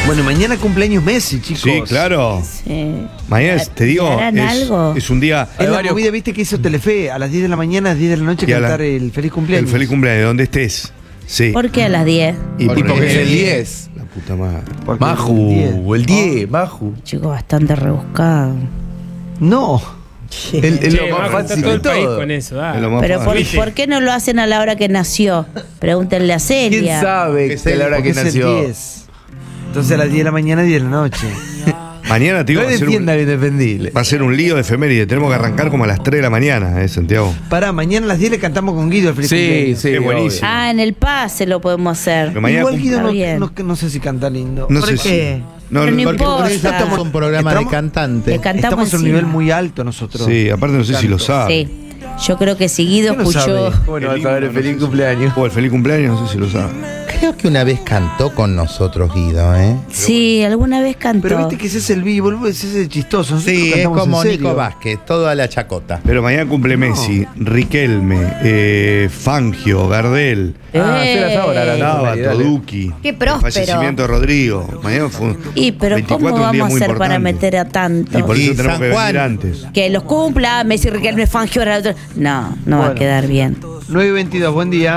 Bueno, mañana cumpleaños Messi, chicos. Sí, claro. Sí. Mañana, te digo, ¿Harán algo? es un día... Es la movida, viste, que hizo Telefe a las 10 de la mañana, a las 10 de la noche, Y a la- cantar el feliz cumpleaños. El feliz cumpleaños, donde estés. Sí. ¿Por qué a las 10? Y porque es el 10. La puta madre. Porque el 10. El 10, Maju. Chico, bastante rebuscado. No. Es Che, lo más baja, está fácil todo de el país todo. con eso. Es lo más Pero fácil. ¿por qué no lo hacen a la hora que nació? Pregúntenle a Celia. ¿Quién sabe Es que a la hora Porque que es el nació? 10. Entonces a las 10 de la mañana, 10 de la noche. Mañana, tío, No va a ser defienda lo independible. va a ser un lío de efeméride. Tenemos que arrancar como a las 3 de la mañana, Santiago. Pará, mañana a las 10 le cantamos con Guido el feliz Sí, cumpleaños. sí. Qué buenísimo. Ah, en el pase lo podemos hacer. Pero mañana Igual Guido Está bien. no sé si canta lindo. no ¿Por sé qué? si... No, Pero no no, importa. Porque ya estamos en un programa Estamos- de cantante. Le cantamos Estamos en un encima. nivel muy alto nosotros. sí, aparte no sé si lo sabe. Sí. Yo creo que si Guido ¿Qué no escuchó. sabe? Bueno, vas a ver el feliz cumpleaños. O el feliz cumpleaños, no sé si lo sabe. Creo que una vez cantó con nosotros Guido, ¿eh? Sí, alguna vez cantó. Pero viste que ese es el vivo, ese es el chistoso. Nosotros Sí, es cantamos como en serio. Nico Vázquez, toda la chacota. Pero mañana cumple Messi, Riquelme, Fangio, Gardel, hacelas ahora, la Sábato, dale. Duki. Qué El próspero. fallecimiento de Rodrigo. Mañana fue Y pero 24, ¿cómo un día vamos a muy hacer para importante. meter a tanto? Y por eso Y tenemos San que venir Juan. antes. Que los cumpla, Messi, Riquelme, Fangio, ahora otro. No, no va a Bueno. quedar bien. 9:22, buen día.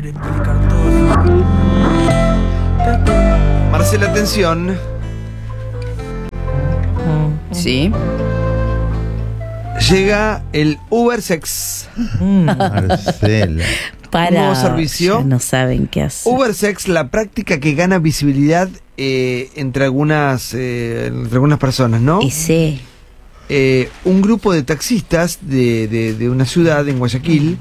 Marcela, atención. Sí. Llega el Uber Sex. Marcela. Para. ¿Un nuevo servicio? Ya no saben qué hacer. Uber Sex, la práctica que gana visibilidad entre algunas personas, ¿no? Y sí. Un grupo de taxistas de una ciudad en Guayaquil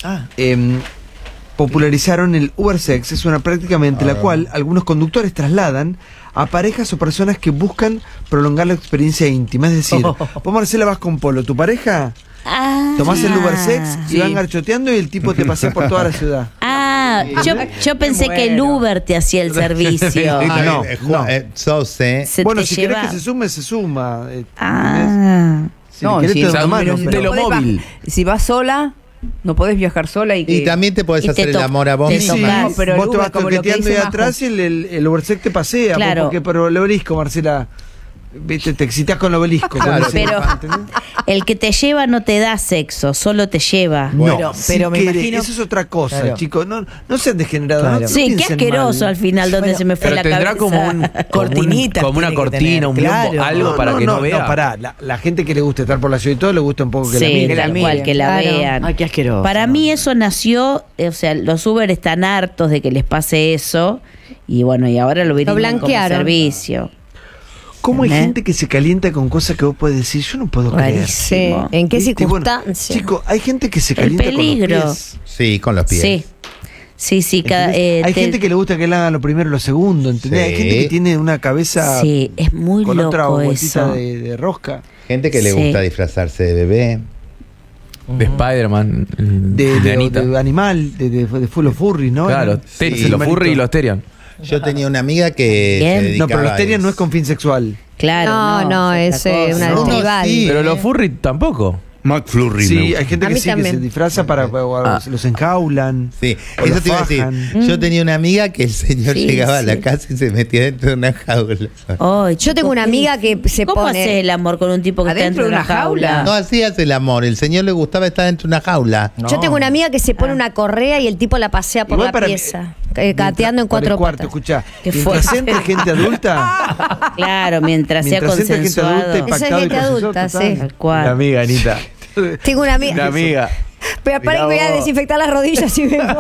popularizaron el Uber Sex. Es una práctica mediante la cual algunos conductores trasladan a parejas o personas que buscan prolongar la experiencia íntima. Es decir, vos, Marcela, vas con Polo, tu pareja, tomás el Uber Sex y van garchoteando y el tipo te pasea por toda la ciudad. Yo pensé que el Uber te hacía el servicio. no, no. Sose. Se Bueno, te si lleva. querés que se sume, se suma. Ah. Si no, querés te doy una mano, un pero- telomóvil. Si vas sola, no podés viajar sola y que... Y también te podés Y te hacer el to- amor a vos te Sí, misma. tocas. sí, pero el vos te Uber, vas como lo que toqueteando dice ahí atrás y el Uber Sex te pasea. Claro. Porque por el obelisco, Marcela, viste, te excitas con el obelisco. Claro. con ese Pero elefante, ¿no? el que te lleva no te da sexo, solo te lleva. No, pero me si querés, imagino- eso es otra cosa, Claro. chicos. No sean degenerados. Claro. No Sí, qué piensen asqueroso mal. al final donde Bueno, se me fue Pero la tendrá cabeza. como un Cortinitas como una tiene que cortina, tener, un biombo, claro. algo para que no vea. No, pará. La gente que le gusta estar por la ciudad y todo, le gusta un poco que la Sí, miren. tal cual, que la Claro. vean. Ay, qué asqueroso. Para mí eso nació, o sea, los Uber están hartos de que les pase eso y bueno, y ahora lo brindan como blanquearon. servicio. ¿Cómo hay ¿Eh? gente que se calienta con cosas que vos podés decir? Yo no puedo creer. Rarísimo. ¿En qué ¿Viste? Bueno, circunstancias? chicos, hay gente que se El calienta peligro. con los pies. Sí, con los pies. Sí, cada, ¿Entendés? Hay gente que le gusta que le hagan lo primero y lo segundo, ¿entendés? Sí. Hay gente que tiene una cabeza Sí, es muy con otra loco vueltita eso. de rosca. Gente que le Sí. gusta disfrazarse de bebé. De Spider-Man, De Anita. animal, de Full of Furry, ¿no? Claro, Sí. los furry y los Terian. Yo tenía una amiga que Bien. se No, dedicaba pero los a Terian no es eso. con fin sexual. Claro, No, es otra cosa. una No, tribal. sí. Pero los furry tampoco. McFlurry. Sí, me gusta. hay gente A que mí sí, que también. se disfraza para los encaulan. Sí, o eso los te iba a decir. fajan. Yo tenía una amiga que el señor Sí, llegaba a sí. la casa y se metía dentro de una jaula. Ay, Yo tengo una amiga que se ¿Cómo pone... hace el amor con un tipo que está ¿Adentro dentro de de una una jaula? jaula? No hacías el amor, el señor le gustaba estar dentro de una jaula. Yo tengo una amiga que se pone una correa y el tipo la pasea por Igual la para mí- pieza, gateando en Por el cuatro cuarto, patas. escuchá. Qué Mientras fuerte. entre gente adulta, Claro, mientras sea mientras entre gente consensuado. adulta y Eso es pactado y gente consensuado, adulta, total. sí. Tal cual. amiga, Anita. Tengo una amiga. Una amiga. Pero para que voy a vos. desinfectar las rodillas y vengo.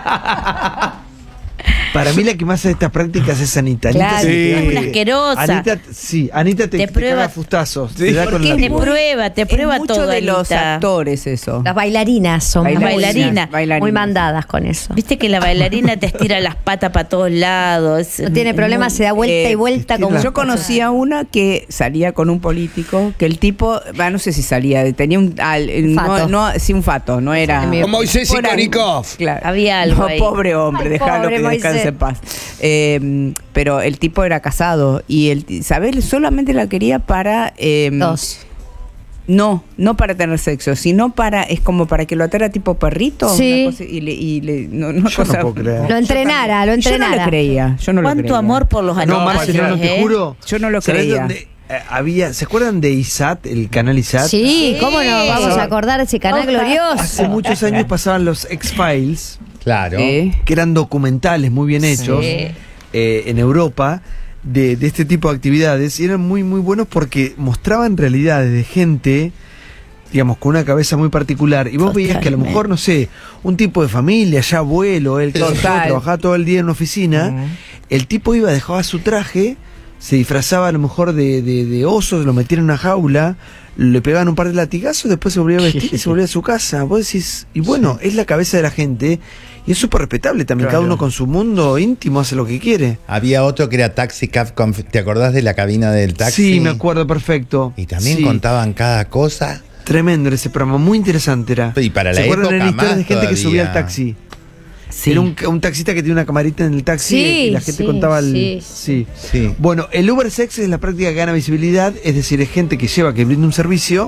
Para mí la que más hace estas prácticas es Anita. Claro. Anita Sí. Es una asquerosa. Anita, sí, Anita te prueba- caga fustazos. Sí. Te da con la Te prueba mucho todo, de los Anita. actores eso. Las bailarinas son Las bailarinas. muy mandadas con eso. Viste que la bailarina te estira las patas para todos lados. No tiene problema, se da vuelta y vuelta como Yo conocía una que salía con un político, que el tipo, no sé si salía, tenía un Fato. sí, un fato, no era. Como Moisés Por ahí. Ikonikov. Claro. Había algo No, ahí. pobre hombre, Ay, dejalo pobre que descanse Moisés. en paz. Pero el tipo era casado y ¿sabés? Solamente la quería para dos. No para tener sexo, sino es como para que lo atara tipo perrito. Sí. Una cosa, no, Yo no puedo creer. Lo entrenara. Yo no lo creía. ¿Cuánto amor por los No, animales? Marcelo, no te juro. Yo no lo ¿Sabés creía. dónde, ¿se acuerdan de ISAT, el canal ISAT? Sí, ¿cómo no? Vamos a acordar de ese canal glorioso. Hace muchos años pasaban los X-Files, Claro. Sí. que eran documentales muy bien hechos en Europa de este tipo de actividades, y eran muy muy buenos porque mostraban realidades de gente, digamos, con una cabeza muy particular, y vos veías que a lo mejor, no sé, un tipo de familia, ya abuelo, él que Total. trabajaba todo el día en una oficina, el tipo iba, dejaba su traje, se disfrazaba a lo mejor de oso, lo metía en una jaula, le pegaban un par de latigazos, después se volvía a vestir y se volvía a su casa. Vos decís, y bueno, es la cabeza de la gente, y es súper respetable también, Claro. cada uno con su mundo íntimo hace lo que quiere. Había otro que era Taxi Cab. ¿Te acordás de la cabina del taxi? Sí, me acuerdo perfecto. Y también Sí. contaban cada cosa. Tremendo era ese programa, muy interesante era. Y para la ¿Se acuerdan? época Eran historias más de gente que subía al todavía. taxi. Sí. Era un taxista que tiene una camarita en el taxi Sí, y la gente sí, contaba el... sí. Sí. Sí. Bueno, el Uber Sex es la práctica que gana visibilidad, es decir, es gente que brinda un servicio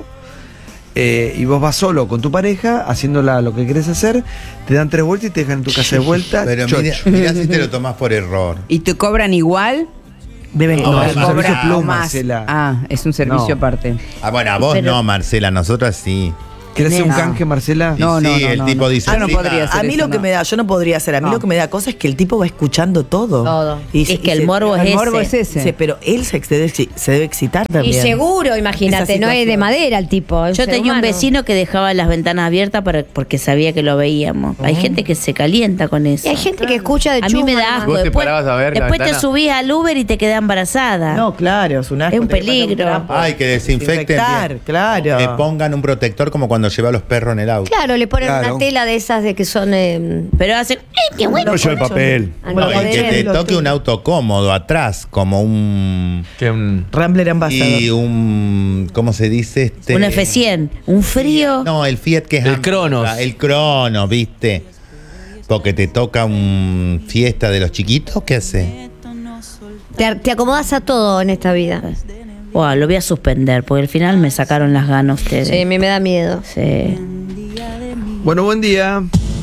y vos vas solo con tu pareja haciéndola lo que querés hacer, te dan 3 vueltas y te dejan en tu casa de vuelta. Pero chocho. mira si te lo tomás por error. ¿Y te cobran igual? Deben No, cobrar es un un servicio Cobra plus, más. Marcela. Ah, es un servicio No. aparte. Ah, bueno, a vos Pero- no, Marcela, nosotras sí. ¿Querés hacer un No. canje, Marcela? Y No, sí, no, no, el no, tipo no. dice, Yo no sí, podría ma. hacer A mí eso, lo que no. me da, yo no podría hacer, a mí No. lo que me da cosa es que el tipo va escuchando todo. Todo. Es que el morbo El es morbo ese. es ese. Sí, pero él se debe excitar Y también. seguro, imagínate, Esa no es de situación. madera el tipo. es Yo ser tenía un humano. vecino que dejaba las ventanas abiertas porque sabía que lo veíamos. Hay gente que se calienta con eso. Y hay gente que escucha de A mí me chuma, da ¿no? asco. ¿Vos te Después, parabas a ver la después te ventana? subís al Uber y te quedás embarazada. No, claro, es un asco. Es un te pasa peligro. trapo. Ay, que desinfecten Desinfectar, bien. claro. Que pongan un protector como cuando lleva a los perros en el auto. Claro, le ponen Claro. una tela de esas de que son... Pero hacen, ¡ay, qué bueno! Rollo de papel. No, y que te antiadherentes. toque un auto cómodo atrás, como un... Que un- Rambler Ambassador. Y un... ¿Cómo se dice? Un F100, un frío. No, el Fiat que es... El Cronos. El Cronos, ¿viste? Porque te toca un fiesta de los chiquitos, ¿qué hace? Te acomodas a todo en esta vida. Buah, lo voy a suspender porque al final me sacaron las ganas ustedes. Sí, a mí me da miedo. Sí. Bueno, buen día.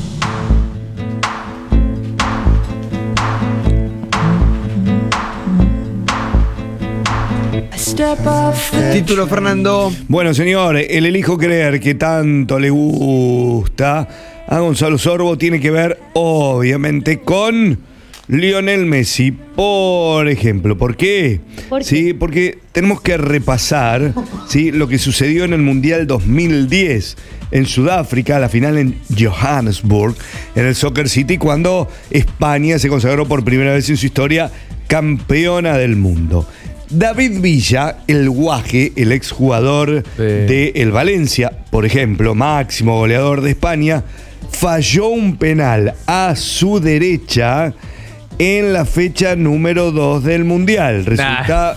Título, Fernando. Bueno, señor, el elijo creer que tanto le gusta a Gonzalo Sorbo tiene que ver, obviamente, con Lionel Messi, por ejemplo. ¿Por qué? ¿Por qué? Sí, porque tenemos que repasar, ¿sí?, lo que sucedió en el Mundial 2010 en Sudáfrica, la final en Johannesburg, en el Soccer City, cuando España se consagró por primera vez en su historia campeona del mundo. David Villa, el Guaje, el exjugador Sí. de el Valencia, por ejemplo, máximo goleador de España, falló un penal a su derecha en la fecha número 2 del Mundial. Resultado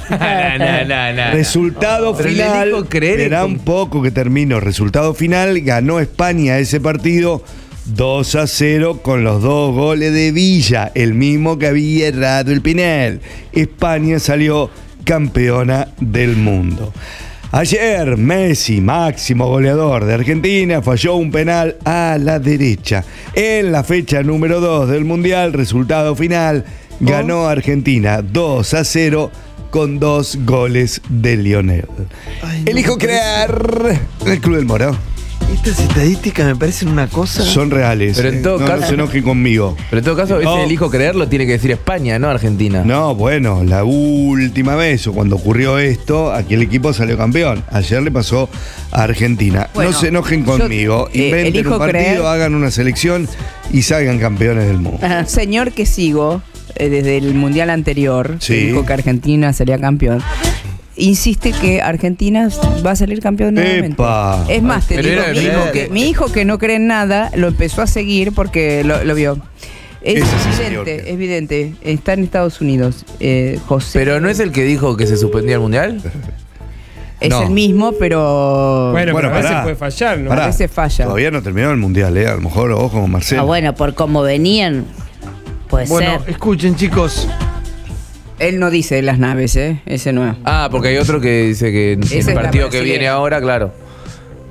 Pero le final, dijo creer verá en- un poco que termino. Resultado final, ganó España ese partido 2-0 con los 2 goles de Villa, el mismo que había errado el penal. España salió campeona del mundo. Ayer Messi, máximo goleador de Argentina, falló un penal a la derecha. En la fecha número 2 del Mundial, resultado final, ganó Argentina 2-0 con 2 goles de Lionel. Ay, no, Elijo me parece- crear el Club del Moro. Estas estadísticas me parecen una cosa. Son reales. Pero en todo no, caso- no se enojen conmigo. Pero en todo caso, No. ese elijo creerlo tiene que decir España, no Argentina. No, bueno, la última vez o cuando ocurrió esto, aquí el equipo salió campeón. Ayer le pasó a Argentina. Bueno, no se enojen yo, conmigo. Inventen elijo un partido, creer- hagan una selección y salgan campeones del mundo. Un señor que sigo desde el mundial anterior, Sí. que dijo que Argentina sería campeón, insiste que Argentina va a salir campeón nuevamente. ¡Epa! Es más, te Pero digo, era mi de hijo, creer. mi hijo que no cree en nada lo empezó a seguir porque lo vio. Es Ese sí, señor. evidente, es evidente. Está en Estados Unidos. José. Pero no es el que dijo que se suspendía el mundial. Es No. el mismo, pero Bueno, pero a veces pará. puede fallar, ¿no? Pará, A veces falla. Todavía no terminó el mundial, A lo mejor ojo con Marcelo. Ah, bueno, por cómo venían, puede Bueno, ser. escuchen, chicos. él no dice las naves, ese no es. Ah, porque hay otro que dice que en Esa es el la partido que brasileña. viene ahora, claro.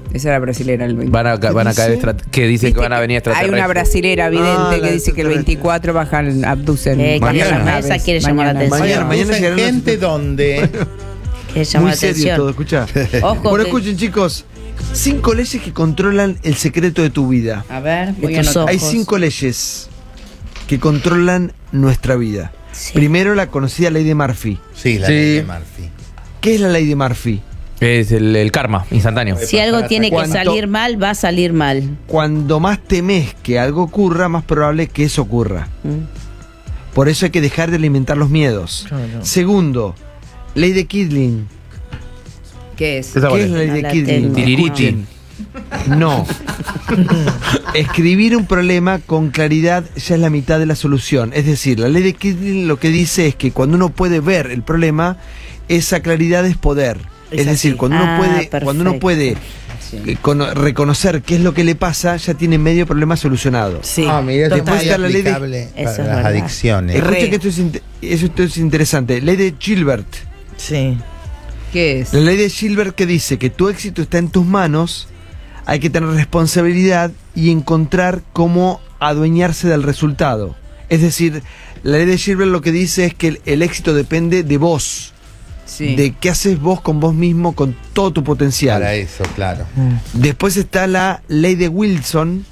Esa era brasilera, el 24. Van a caer que dicen que van a venir Hay extraterrestres. una brasilera vidente que dice que el 24 bajan, abducen. Que Mañana. esa mesa quiere llamar la Mañana. atención. Mañana Usan llegarán gente los- donde Quiere llamar Muy la serio todo, atención. escucha. Ojo Bueno, que- escuchen, chicos. 5 leyes que controlan el secreto de tu vida. A ver, voy a Estos anotar. Hay Ojos. 5 leyes que controlan nuestra vida. Sí. Primero, la conocida ley de Murphy. Sí, la Sí. ley de Murphy. ¿Qué es la ley de Murphy? Es el karma instantáneo. Si algo tiene que ¿Cuánto? salir mal, va a salir mal. Cuando más temes que algo ocurra, más probable que eso ocurra. Mm. Por eso hay que dejar de alimentar los miedos. Claro. Segundo, ley de Kidling. ¿Qué es? Esa ¿Qué es la ley No de la Kidling? tengo. Escuchen. No. Escribir un problema con claridad ya es la mitad de la solución. Es decir, la ley de Kidling lo que dice es que cuando uno puede ver el problema, esa claridad es poder. Es Es decir, así. cuando uno Ah, puede, cuando uno perfecto. puede reconocer qué es lo que le pasa, ya tiene medio problema solucionado. Sí. Mira, Después es está la ley de- aplicable Eso para es las verdad. adicciones. Escuchen que esto es interesante. Ley de Gilbert. Sí. ¿Qué es? La ley de Gilbert que dice que tu éxito está en tus manos, hay que tener responsabilidad y encontrar cómo adueñarse del resultado. Es decir, la ley de Gilbert lo que dice es que el éxito depende de vos, Sí. de qué haces vos con vos mismo, con todo tu potencial. Para eso, claro. Después está la ley de Wilson,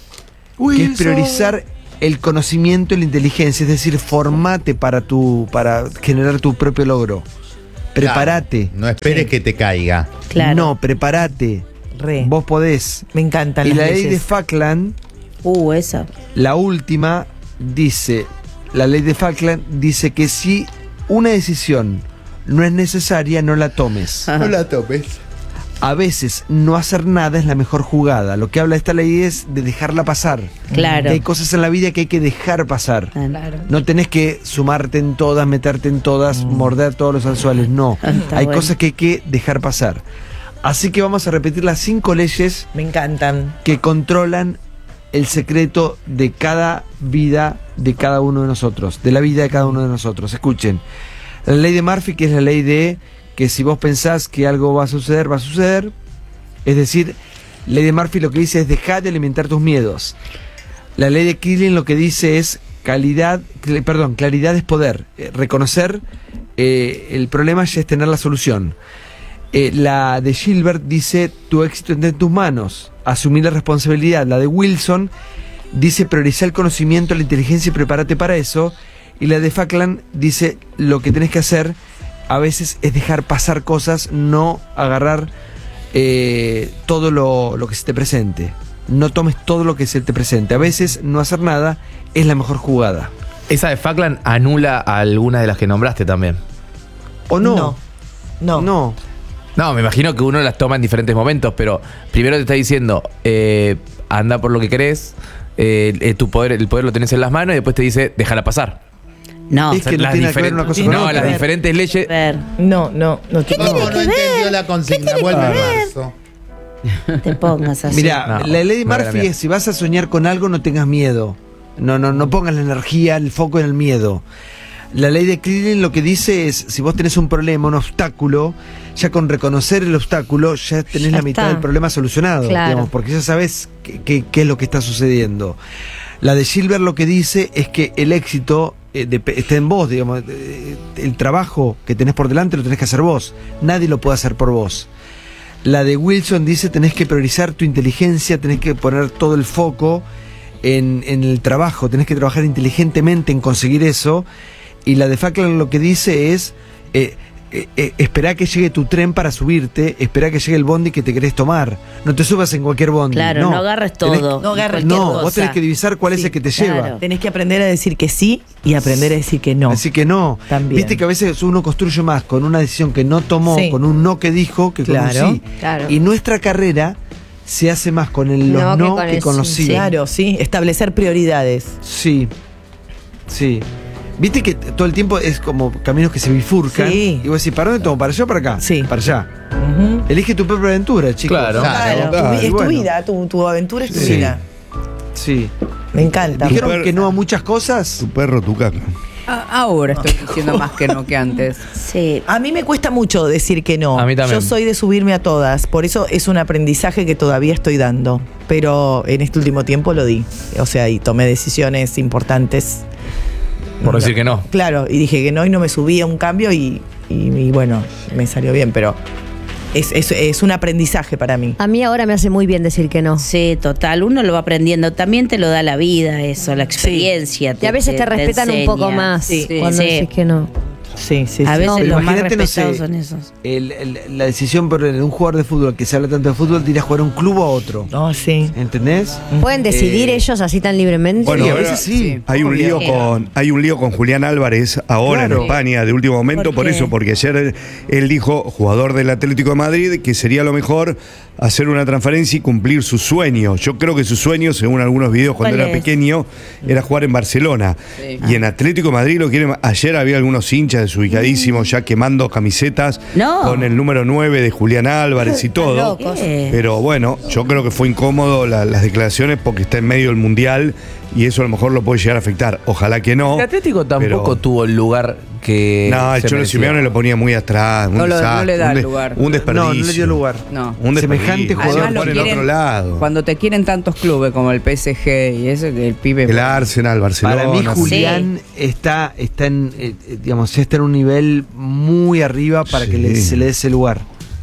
que es priorizar el conocimiento y la inteligencia, es decir, formate para generar tu propio logro. Prepárate. Claro, no esperes que te caiga. Claro. No, prepárate. Re. Vos podés. Me encantan Y las la ley de leyes. Falkland, Esa. la última, dice, la ley de Falkland dice que si una decisión no es necesaria, no la tomes. No la tomes. A veces no hacer nada es la mejor jugada. Lo que habla esta ley es de dejarla pasar. Claro. Que hay cosas en la vida que hay que dejar pasar. Claro. No tenés que sumarte en todas, meterte en todas, morder todos los anzuelos. No. Está Hay bueno. cosas que hay que dejar pasar. Así que vamos a repetir las 5 leyes Me encantan. que controlan el secreto de cada vida de cada uno de nosotros, de la vida de cada uno de nosotros. Escuchen, la ley de Murphy, que es la ley de que si vos pensás que algo va a suceder, va a suceder. Es decir, ley de Murphy lo que dice es dejar de alimentar tus miedos. La ley de Killing lo que dice es claridad es poder. Reconocer el problema ya es tener la solución. La de Gilbert dice tu éxito está en tus manos, asumir la responsabilidad. La de Wilson dice priorizar el conocimiento, la inteligencia y prepárate para eso. Y la de Falkland dice lo que tenés que hacer a veces es dejar pasar cosas, no agarrar todo lo que se te presente. No tomes todo lo que se te presente. A veces no hacer nada es la mejor jugada. Esa de Falkland anula a algunas de las que nombraste también. ¿O no? No. No. No. No, me imagino que uno las toma en diferentes momentos, pero primero te está diciendo, anda por lo que querés, el poder lo tenés en las manos, y después te dice, déjala pasar. No. Es que no tiene que ver una cosa con no, otra. las diferentes leyes. Ver, No, no, no. No, no entendió la consigna. Vuelve a marzo. te pongas así. Mira, No, la ley de no era Murphy mía. es si vas a soñar con algo, no tengas miedo. No pongas la energía, el foco en el miedo. La ley de Cleveland lo que dice es, si vos tenés un problema, un obstáculo, ya con reconocer el obstáculo, ya tenés Ya la mitad está. del problema solucionado, Claro. digamos, porque ya sabes qué es lo que está sucediendo. La de Gilbert lo que dice es que el éxito está en vos, digamos, el trabajo que tenés por delante lo tenés que hacer vos, nadie lo puede hacer por vos. La de Wilson dice tenés que priorizar tu inteligencia, tenés que poner todo el foco en el trabajo, tenés que trabajar inteligentemente en conseguir eso. Y la de Falkland lo que dice es esperá que llegue tu tren para subirte, esperá que llegue el bondi que te querés tomar. No te subas en cualquier bondi. Claro, no agarres Tenés- todo. no agarres cualquier No, cosa. vos tenés que divisar cuál es Sí, el que te claro. lleva. Tenés que aprender a decir que sí y aprender a decir que no. Así que no. También. Viste que a veces uno construye más con una decisión que no tomó, Sí. con un no que dijo, que Claro, con un sí. claro. Y nuestra carrera se hace más con el los no que con los sí. Claro, sí. Establecer prioridades. Sí. Sí. Viste que todo el tiempo es como caminos que se bifurcan. Sí. Y vos decís, ¿para dónde tomo? ¿Para allá o para acá? Sí. Para allá. Ujú. Elige tu propia aventura, chicos. Claro. Claro, Claro, es tu bueno. vida, tu aventura es tu Sí. vida. Sí. Me encanta. Dijeron Super- que no a muchas cosas. Tu perro, tu caca. Ahora estoy diciendo más que no que antes. Sí. A mí me cuesta mucho decir que no. A mí también. Yo soy de subirme a todas, por eso es un aprendizaje que todavía estoy dando. Pero en este último tiempo lo di. O sea, y tomé decisiones importantes. Por decir que no. Claro, y dije que no y no me subí a un cambio y bueno, me salió bien, pero es un aprendizaje para mí. A mí ahora me hace muy bien decir que no. Sí, total, uno lo va aprendiendo, también te lo da la vida eso, la experiencia. Y a veces te respetan un poco enseña. más Sí. cuando Sí. decís que no. Sí, sí, A sí. veces pero los más imagínate, no sé, respetados son esos. La decisión por un jugador de fútbol que se habla tanto de fútbol de ir a jugar a un club o a otro. No, sí. ¿Entendés? ¿Pueden decidir ellos así tan libremente? Bueno, Sí, a ahora veces sí. Hay un lío con Julián Álvarez ahora Claro. en España de último momento ¿Por qué? porque ayer él dijo, jugador del Atlético de Madrid, que sería lo mejor hacer una transferencia y cumplir su sueño. Yo creo que su sueño, según algunos videos cuando ¿Cuál era es? pequeño, era jugar en Barcelona. Sí. Y en Atlético de Madrid lo quieren. Ayer había algunos hinchas desubicadísimos ya quemando camisetas No. con el número 9 de Julián Álvarez y todo. locos. ¿Qué? Pero bueno, yo creo que fue incómodo las declaraciones porque está en medio del Mundial y eso a lo mejor lo puede llegar a afectar. Ojalá que no. El Atlético tampoco pero- tuvo el lugar que. No, el se Cholo merecía. Simeone lo ponía muy atrás. Un No desastre, le da un lugar. Un desperdicio. No, no le dio lugar. No. Un Semejante desperdicio. jugador. Además, lo quieren, en otro lado. Cuando te quieren tantos clubes como el PSG y eso, que el pibe. El Arsenal, Barcelona. Para mí Julián está en digamos, ya está en un nivel muy arriba para que Sí. se le dé ese lugar.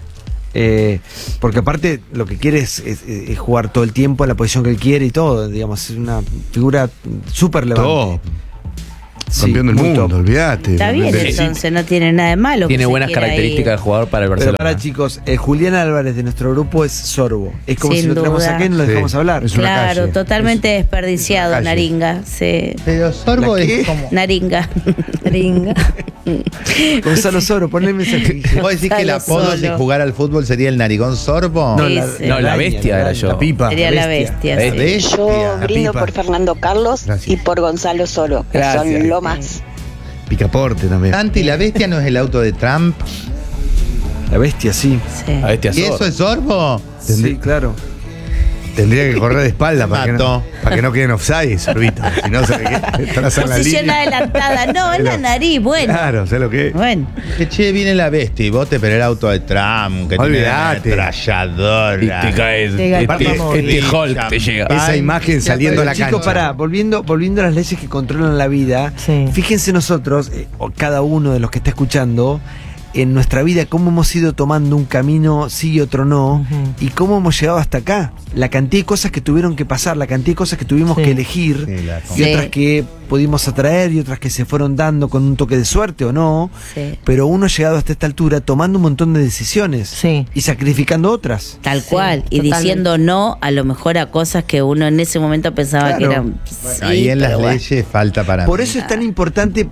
Porque aparte lo que quiere es jugar todo el tiempo en la posición que él quiere y todo, digamos, es una figura súper levante. Top. Sí, Campeón del muy mundo, top. olvídate. Está bien, Sí. entonces no tiene nada de malo. Tiene que se buenas quiera características ir. de jugador para el Pero Barcelona. para chicos, Julián Álvarez de nuestro grupo es sorbo. Es como Sin si lo tenemos duda. acá y no lo Sí. dejamos hablar. Es una Claro, calle. totalmente desperdiciado, calle. Naringa. Sí. Pero Sorbo ¿La qué? es como. Naringa. Ringa. Gonzalo Soro, ponle el mensaje. ¿Vos decís que el Gonzalo apodo si Solo. jugar al fútbol sería el narigón sorbo? No, Sí, la, sí. No, la bestia era yo. La pipa. Sería la bestia. La sí. bestia. Yo brindo pipa. por Fernando Carlos Gracias. y por Gonzalo Soro, que Gracias. son lo más. Picaporte también. Santi, la bestia no es el auto de Trump. La bestia, sí. Sí. La bestia ¿Y eso Sor. es sorbo? Sí, claro. Tendría que correr de espalda para que, Mató. para que no queden offside, Sorbito. Si no, se traza en la Posición línea. adelantada. No, es la nariz. Bueno. Claro, ¿sabes lo que es? Bueno. Que che, viene la bestia y vos te pero el auto de Trump, que Olvídate. tiene una ametralladora. Y te caes. Llega el Este Hulk te llega. Esa imagen saliendo a la Chicos, cancha. pará, volviendo a las leyes que controlan la vida, Sí. fíjense nosotros, o cada uno de los que está escuchando, en nuestra vida, cómo hemos ido tomando un camino sí y otro no, y cómo hemos llegado hasta acá. La cantidad de cosas que tuvieron que pasar, la cantidad de cosas que tuvimos Sí. que elegir, Sí, la y Sí. otras que pudimos atraer, y otras que se fueron dando con un toque de suerte o no. Sí. Pero uno ha llegado hasta esta altura tomando un montón de decisiones Sí. y sacrificando otras. Tal Sí, cual. Y totalmente. diciendo no a lo mejor a cosas que uno en ese momento pensaba Claro. que eran. Bueno, sí, ahí en las pero bueno. leyes falta para Por mí. eso es tan importante,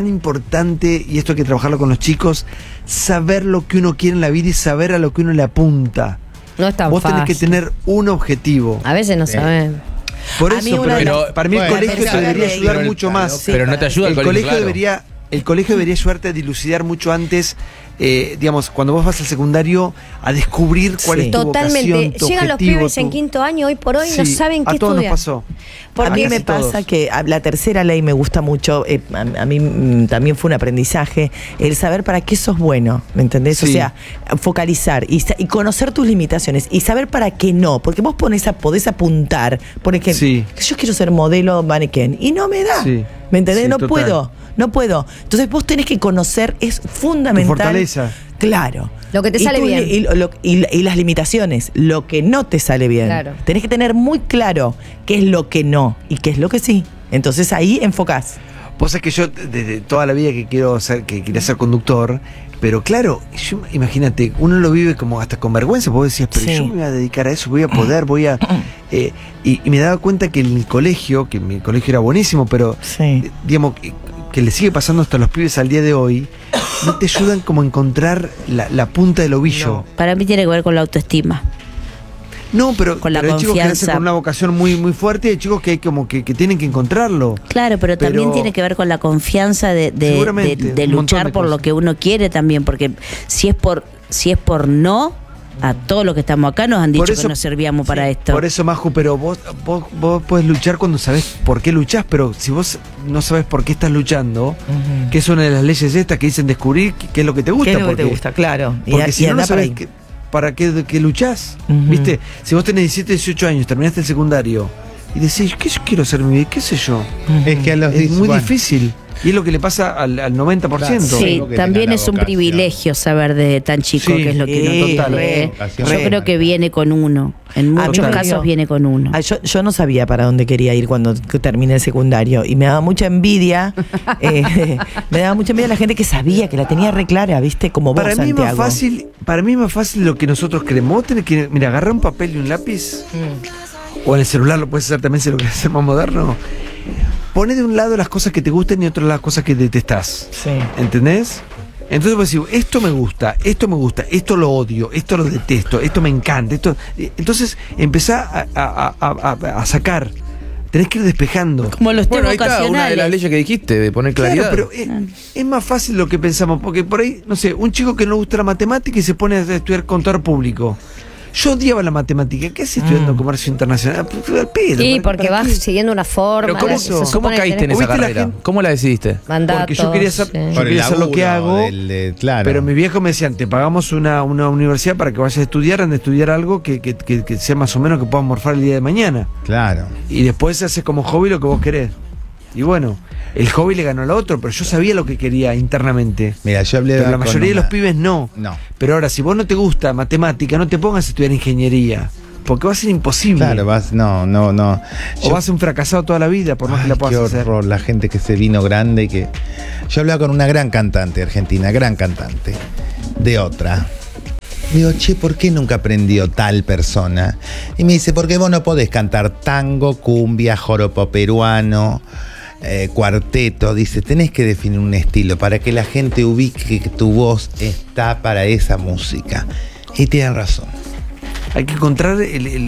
y esto hay que trabajarlo con los chicos, saber lo que uno quiere en la vida y saber a lo que uno le apunta. No es tan Vos tenés que fácil. tener un objetivo. A veces no saben. Por A mí eso, una de pero las- para mí el Bueno, colegio te pensar debería en ayudar el- mucho más. Pero no te ayuda El el colegio claro. debería ayudarte a dilucidar mucho antes, digamos, cuando vos vas al secundario, a descubrir cuál Sí. es tu Totalmente. vocación, tu Llegan los objetivo, pibes en tu- quinto año, hoy por hoy no Sí, saben qué a todos estudiar. nos pasó. A mí casi me pasa todos. que la tercera ley me gusta mucho, a mí también fue un aprendizaje, el saber para qué sos bueno, ¿me entendés? O Sí. sea, focalizar y conocer tus limitaciones y saber para qué no, porque vos podés apuntar, por ejemplo, Sí. yo quiero ser modelo mannequin y no me da, Sí. ¿me entendés? Sí, no total. puedo. Entonces vos tenés que conocer, es fundamental. Tu fortaleza. Claro. Lo que te Y sale bien. y las limitaciones, lo que no te sale bien. Claro. Tenés que tener muy claro qué es lo que no y qué es lo que sí. Entonces ahí enfocás. Vos sabés que yo desde toda la vida que quería ser conductor, pero claro, imagínate, uno lo vive como hasta con vergüenza, porque vos decías, pero Sí. yo me voy a dedicar a eso, voy a poder, y me daba cuenta que en el colegio, que mi colegio era buenísimo, pero Sí. digamos, que le sigue pasando hasta los pibes al día de hoy, no te ayudan como a encontrar la punta del ovillo. Para mí tiene que ver con la autoestima. No, pero, Con la pero hay chicos que nacen confianza. con una vocación muy, muy fuerte y hay chicos que hay como que tienen que encontrarlo. Claro, pero también tiene que ver con la confianza de Seguramente, un montón luchar de por lo cosas. que uno quiere también, porque si es por no, a todos los que estamos acá nos han dicho Por eso- que no servíamos para esto. Por eso, Maju, pero vos podés luchar cuando sabés por qué luchás, pero si vos no sabés por qué estás luchando, que es una de las leyes estas que dicen descubrir qué es lo que te gusta. ¿Qué es lo que te porque- gusta? Claro. Porque si no, no anda por sabés ahí. para qué luchás, Ujú. ¿viste? Si vos tenés 17, 18 años, terminaste el secundario y decís, ¿qué yo quiero hacer en mi vida? ¿Qué sé yo? Es que a los Es muy bueno, difícil. Y es lo que le pasa al 90%. Sí, Creo que también tenga es la un vocación. privilegio saber desde tan chico Sí, qué es lo que uno total, quiere. vocación. Yo creo que viene con uno. En A mí muchos me casos dio- viene con uno. Yo no sabía para dónde quería ir cuando terminé el secundario y me daba mucha envidia. Me daba mucha envidia la gente que sabía, que la tenía re clara, ¿viste? Como vos, Para mí, Santiago. para mí es más fácil lo que nosotros creemos. Vos tenés que, mira, agarrar un papel y un lápiz, o en el celular lo puedes hacer también si lo querés hacer más moderno. Poné de un lado las cosas que te gustan y de otro lado las cosas que detestás. Sí. ¿Entendés? Entonces vos decís, esto me gusta, esto lo odio, esto lo detesto, esto me encanta. Entonces empezá a sacar. Tenés que ir despejando. Como los Bueno, temas ahí está una de las ocasionales. leyes que dijiste, de poner Claro, claridad. pero es más fácil lo que pensamos, porque por ahí, no sé, un chico que no le gusta la matemática y se pone a estudiar contador público. Yo odiaba la matemática. ¿Qué haces estudiando comercio internacional? Al pedo, Sí, ¿para- porque para vas qué? siguiendo una forma. Pero ¿cómo, la que se cómo supone que caíste en tenés esa ¿Viste la carrera? gente? ¿Cómo la decidiste? mandatos, Porque yo quería sí. hacer lo que hago, claro. pero mi viejo me decían, te pagamos una universidad para que vayas a estudiar, han de estudiar algo que sea más o menos que puedas morfar el día de mañana. Claro. Y después haces como hobby lo que vos querés. Y bueno, el hobby le ganó al otro, pero yo sabía lo que quería internamente. Mira, yo hablé Pero la con mayoría de los una- pibes no. No. Pero ahora, si vos no te gusta matemática, no te pongas a estudiar ingeniería. Porque va a ser imposible. Claro, no. O vas a ser un fracasado toda la vida, por más que la Qué puedas hacer. horror, la gente que se vino grande y que. Yo hablaba con una gran cantante argentina, gran cantante, de otra. Digo, che, ¿por qué nunca aprendió tal persona? Y me dice, porque vos no podés cantar tango, cumbia, joropo peruano, cuarteto. Dice, tenés que definir un estilo para que la gente ubique que tu voz está para esa música. Y tienen razón. Hay que encontrar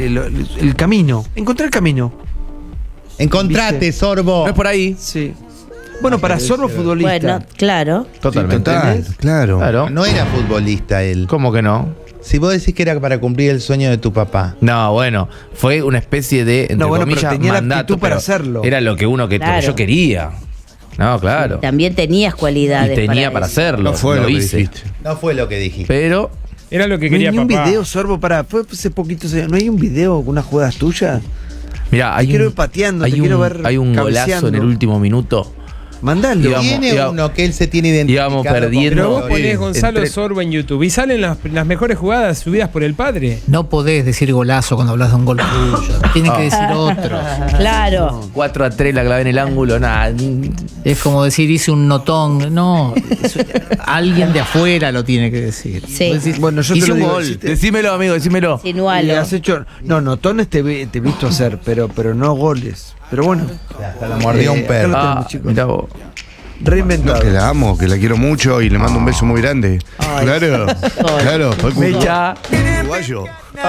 el camino. Encontrar el camino. Encontrate, ¿Viste? Sorbo. No es por ahí. Sí. Bueno, para Sorbo futbolista. Bueno, claro. Totalmente. ¿entendés? Claro. Claro. No era futbolista él. ¿Cómo que no? Si vos decís que era para cumplir el sueño de tu papá. No, bueno, fue una especie de, entre No, bueno, pero comillas, tenía la mandato, aptitud para pero hacerlo. Era lo que lo que Claro. yo quería. No, claro. También tenías Y cualidades. tenía para eso. hacerlo. No fue lo lo que hice. dijiste. No fue lo que dijiste. Pero, Era lo que No hay quería ni un papá. video, Sorbo, fue hace poquito. ¿No hay un video con unas jugadas tuyas? mira, Te quiero ver pateando, te quiero ver hay un golazo cabeceando. en el último minuto. Mandalo. Íbamos- Tiene íbamos- uno que él se tiene identificado. íbamos perdiendo. Pero vos con- ponés Gonzalo entre- Sorbo en YouTube y salen las mejores jugadas subidas por el padre. No podés decir golazo cuando hablas de un gol tuyo. Tienes que decir otro. Claro. 4-3 la clavé en el ángulo, nada. Es como decir hice un notón. No, alguien de afuera lo tiene que decir. Sí. Vos decís, Bueno, yo te Hice lo un digo. gol. si te- Decímelo, amigo, decímelo. y Insinualo. has hecho, no, notones te he visto hacer, pero no goles. Pero bueno. Hasta la mordió un acá perro. lo tenemos, Ah, chicos. mirá vos. Reinventado. No, que la amo, que la quiero mucho y le mando un beso muy grande. Claro, claro, fue Mecha. uruguayo.